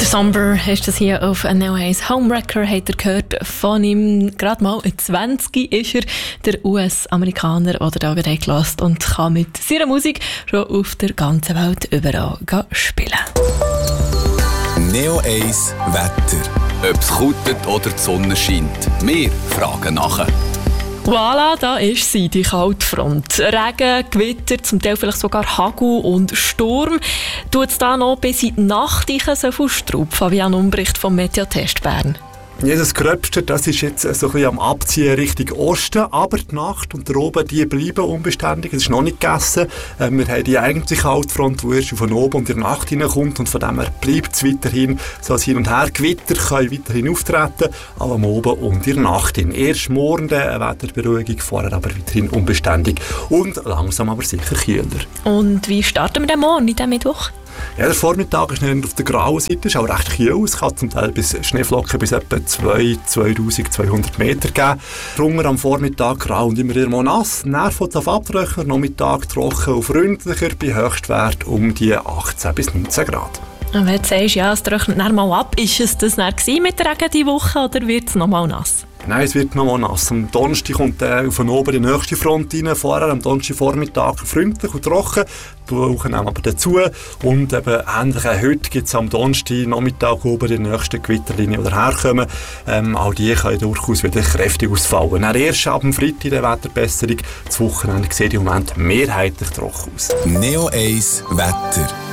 Somber ist das hier auf Neo 1 Homewrecker, habt ihr gehört von ihm. Gerade mal 20 ist er, der US-Amerikaner, der da gerade gelassen und kann mit seiner Musik schon auf der ganzen Welt überall spielen. Neo 1 Wetter. Ob es kutet oder die Sonne scheint. Wir fragen nachher. Voilà, da ist sie, die Kaltfront. Regen, Gewitter, zum Teil vielleicht sogar Hagel und Sturm. Tut es da noch bis in die Nacht so viel Straub? Fabian Umbricht vom Meteotest Bern. Ja, das Gröbste, das ist jetzt so ein bisschen am Abziehen Richtung Osten, aber die Nacht und der oben, die bleiben unbeständig, es ist noch nicht gegessen. Wir haben die eigentliche Kaltfront, die erst von oben und in der Nacht hineinkommt und von dem her bleibt es weiterhin so hin und her. Gewitter können weiterhin auftreten, aber am Oben und in der Nacht hin. Erst morgen eine Wetterberuhigung, vorher aber weiterhin unbeständig und langsam aber sicher kühler. Und wie starten wir den morgen, in diesem Mittwoch? Ja, der Vormittag ist nicht auf der grauen Seite, ist aber recht kühl. Es kann zum Teil bis Schneeflocken bis etwa 2200 Meter geben. Drunter am Vormittag grau und immer wieder mal nass. Nerv wird auf abtrocknen, Nachmittag trocken und freundlicher, bei Höchstwert um die 18 bis 19 Grad. Und wenn du sagst, ja, es trocknet dann mal ab, ist es das dann mit der Regen diese Woche oder wird es noch mal nass? Nein, es wird noch mal nass. Am Donnerstag kommt von oben die nächste Front rein. Vorher am Donnerstagvormittag freundlich und trocken. Die Woche nehmen aber dazu. Und eben ähnlich heute gibt es am Donnerstagnachmittag oben die nächste Gewitterlinie, die herkommen. Auch die können durchaus wieder kräftig ausfallen. Dann erst ab dem Freitag die Wetterbesserung. Das Wochenende sieht im Moment mehrheitlich trocken aus. Neo 1 Wetter.